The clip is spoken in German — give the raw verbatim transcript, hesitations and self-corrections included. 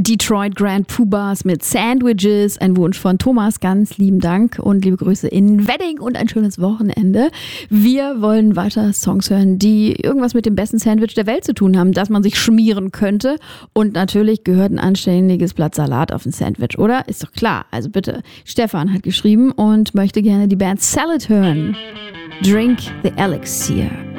Detroit Grand Poobahs mit Sandwiches, ein Wunsch von Thomas, ganz lieben Dank und liebe Grüße in Wedding und ein schönes Wochenende. Wir wollen weiter Songs hören, die irgendwas mit dem besten Sandwich der Welt zu tun haben, das man sich schmieren könnte, und natürlich gehört ein anständiges Blatt Salat auf ein Sandwich, oder? Ist doch klar, also bitte. Stefan hat geschrieben und möchte gerne die Band Salad hören. Drink the Elixir.